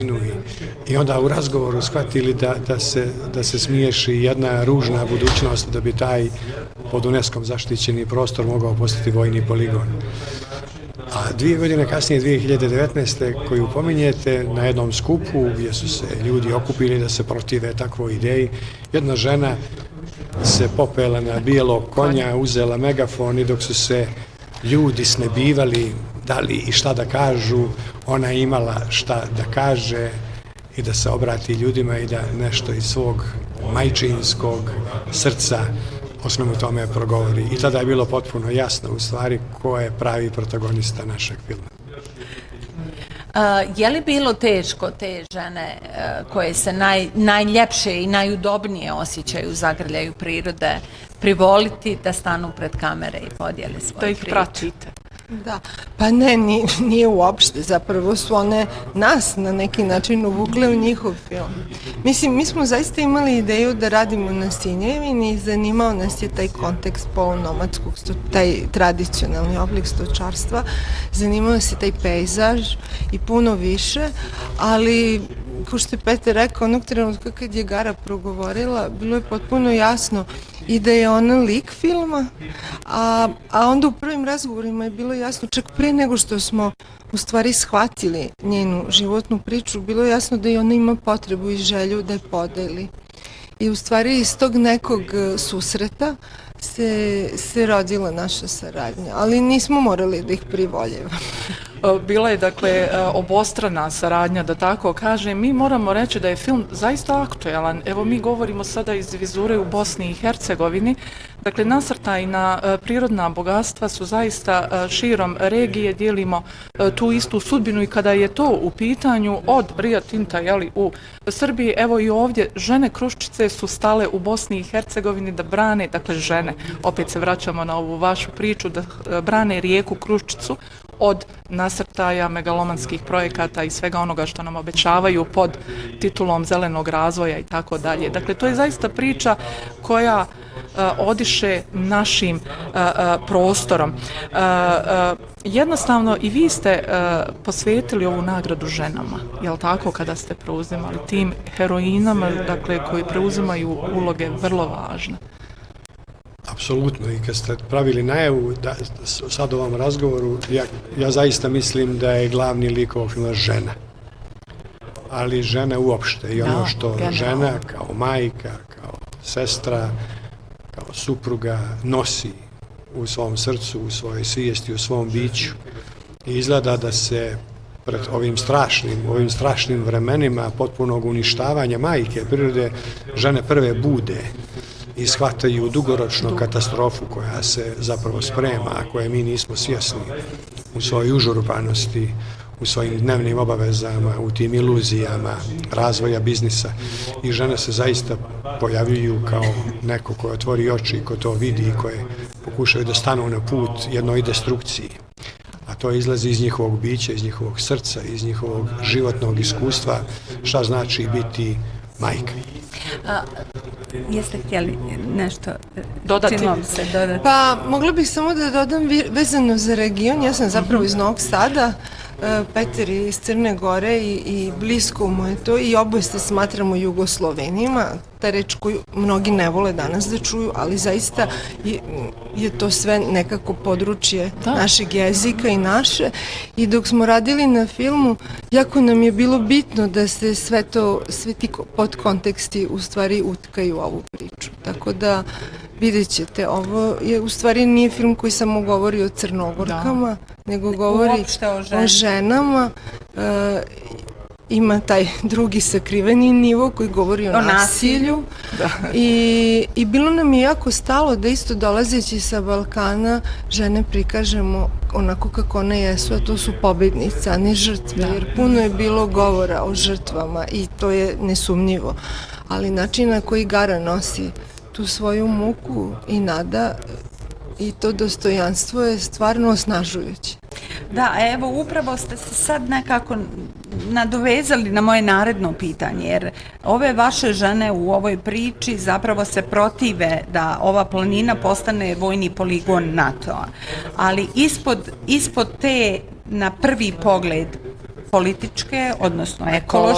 I onda u razgovoru shvatili da se smiješi jedna ružna budućnost da bi taj pod UNESCO-om zaštićeni prostor mogao postati vojni poligon. A 2 godine kasnije, 2019. koju pominjete, na jednom skupu gdje su se ljudi okupili da se protive takvoj ideji, jedna žena se popela na bijelog konja, uzela megafon i dok su se ljudi snebivali da li i šta da kažu, ona je imala šta da kaže i da se obrati ljudima i da nešto iz svog majčinskog srca o svemu tome progovori. I tada je bilo potpuno jasno u stvari ko je pravi protagonista našeg filma. Je li bilo teško te žene koje se najljepše i najudobnije osjećaju u zagrljaju prirode privoliti da stanu pred kamere i podijele svoje priče? Da ih pratite. Da, pa ne, nije uopšte, zapravo su one nas na neki način uvukle u njihov film. Mislim, mi smo zaista imali ideju da radimo na Sinjevini i zanimao nas je taj kontekst polunomadskog, taj tradicionalni oblik stočarstva, zanimao se taj pejzaž i puno više, ali kao što je Petar rekao, onog trenutka kad je Gara progovorila, bilo je potpuno jasno i da je ona lik filma, a onda u prvim razgovorima je bilo jasno, čak pre nego što smo u stvari shvatili njenu životnu priču, bilo je jasno da i ona ima potrebu i želju da je podeli. I u stvari iz tog nekog susreta se rodila naša saradnja, ali nismo morali da ih privoljevamo. Bila je, dakle, obostrana saradnja, da tako kažem. Mi moramo reći da je film zaista aktuelan. Evo, mi govorimo sada iz vizure u Bosni i Hercegovini. Dakle, nasrtaj na prirodna bogatstva su zaista širom regije, dijelimo tu istu sudbinu i kada je to u pitanju od Rio Tinta, jeli, u Srbiji, evo i ovdje žene Kruščice su stale u Bosni i Hercegovini da brane, dakle žene, opet se vraćamo na ovu vašu priču, da brane rijeku Kruščicu od nasrtaja megalomanskih projekata i svega onoga što nam obećavaju pod titulom zelenog razvoja i tako dalje. Dakle, to je zaista priča koja odiše našim prostorom. Jednostavno i vi ste posvetili ovu nagradu ženama, jel tako, kada ste preuzimali tim heroinama, dakle, koji preuzimaju uloge vrlo važne. Apsolutno, i kad ste pravili najavu sad u ovom razgovoru, ja zaista mislim da je glavni lik ovog filma žena. Ali žena uopšte i ono što žena kao majka, kao sestra, kao supruga nosi u svom srcu, u svojoj svijesti, u svom biću. I izgleda da se pred ovim strašnim vremenima potpunog uništavanja majke prirode žene prve bude i shvataju dugoročnu katastrofu koja se zapravo sprema, a koje mi nismo svjesni u svojoj užurbanosti, u svojim dnevnim obavezama, u tim iluzijama razvoja biznisa. I žene se zaista pojavljuju kao neko koje otvori oči, ko to vidi i koje pokušaju da stanu na put jednoj destrukciji. A to izlazi iz njihovog bića, iz njihovog srca, iz njihovog životnog iskustva, šta znači biti majka. Jeste htjeli nešto dodati? Pa, mogla bih samo da dodam vezano za region. Ja sam zapravo iz Novog Sada, Petar je iz Crne Gore i blisko mu je to i oboje se smatramo Jugoslovenima. Ta reč koju mnogi ne vole danas da čuju, ali zaista je to sve nekako područje našeg jezika i naše. I dok smo radili na filmu, jako nam je bilo bitno da se sve ti podkonteksti u stvari utkaju u ovu priču. Tako da vidjet ćete, ovo je u stvari nije film koji samo govori o Crnogorkama, nego govori o ženama. Ima taj drugi sakriveni nivo koji govori o nasilju. I bilo nam je jako stalo da isto dolazeći sa Balkana žene prikažemo onako kako one jesu, a to su pobednice, a ne žrtve, jer puno je bilo govora o žrtvama i to je nesumnjivo. Ali način na koji Gara nosi tu svoju muku i nada i to dostojanstvo je stvarno osnažujuće. Da, evo, upravo ste se sad nekako nadovezali na moje naredno pitanje, jer ove vaše žene u ovoj priči zapravo se protive da ova planina postane vojni poligon NATO-a. Ali ispod te, na prvi pogled, političke, odnosno ekološke